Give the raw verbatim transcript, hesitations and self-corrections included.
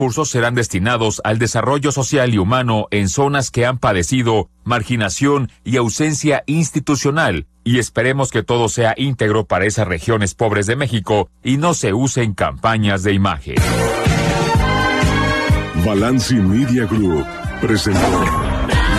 recursos serán destinados al desarrollo social y humano en zonas que han padecido marginación y ausencia institucional, y esperemos que todo sea íntegro para esas regiones pobres de México y no se usen campañas de imagen. Balanci Media Group presentó